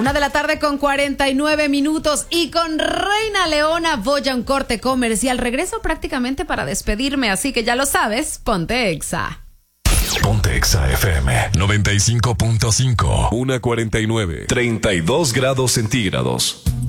1:49 p.m. y con Reina Leona voy a un corte comercial. Regreso prácticamente para despedirme, así que ya lo sabes, ponte Exa. Ponte Exa FM 95.5. 1:49. 32 grados centígrados.